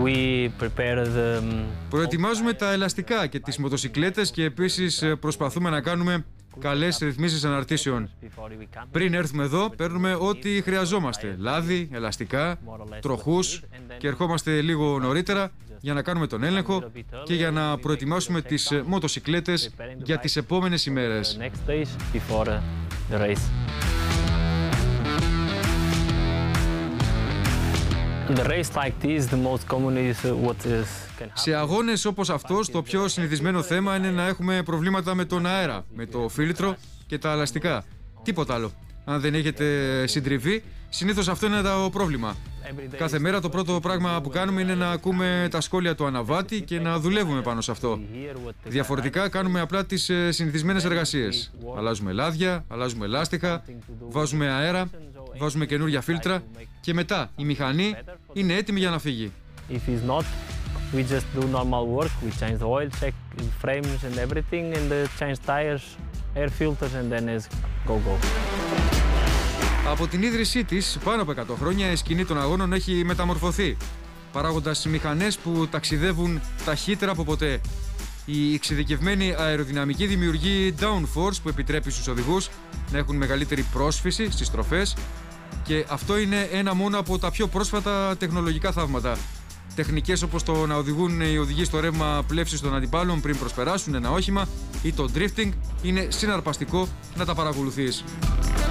Προετοιμάζουμε τα ελαστικά και τις μοτοσικλέτες και επίσης προσπαθούμε να κάνουμε καλές ρυθμίσεις αναρτήσεων. Πριν έρθουμε εδώ, παίρνουμε ό,τι χρειαζόμαστε. Λάδι, ελαστικά, τροχούς και ερχόμαστε λίγο νωρίτερα για να κάνουμε τον έλεγχο και για να προετοιμάσουμε τις μοτοσικλέτες για τις επόμενες ημέρες. Σε αγώνες όπως αυτός, το πιο συνηθισμένο θέμα είναι να έχουμε προβλήματα με τον αέρα, με το φίλτρο και τα ελαστικά. Τίποτα άλλο. Αν δεν έχετε συντριβή, συνήθως αυτό είναι το πρόβλημα. Κάθε μέρα το πρώτο πράγμα που κάνουμε είναι να ακούμε τα σχόλια του αναβάτη και να δουλεύουμε πάνω σε αυτό. Διαφορετικά κάνουμε απλά τις συνηθισμένες εργασίες. Αλλάζουμε λάδια, αλλάζουμε λάστιχα, βάζουμε αέρα, βάζουμε καινούργια φίλτρα και μετά η μηχανή είναι έτοιμη για να φύγει. We just do normal work. We change the oil, check the frames and everything, and change tires, air filters, and then it's go. Από την ίδρυσή της, πάνω από 100 χρόνια, η σκηνή των αγώνων έχει μεταμορφωθεί, παράγοντας μηχανές που ταξιδεύουν ταχύτερα από ποτέ. Η εξειδικευμένη αεροδυναμική δημιουργεί downforce που επιτρέπει στους οδηγούς να έχουν μεγαλύτερη πρόσφυση στις στροφές και αυτό είναι ένα μόνο από τα πιο πρόσφατα τεχνολογικά θαύματα. Τεχνικές όπως το να οδηγούν οι οδηγοί στο ρεύμα πλεύσης των αντιπάλων πριν προσπεράσουν ένα όχημα ή το drifting είναι συναρπαστικό να τα παρακολουθείς.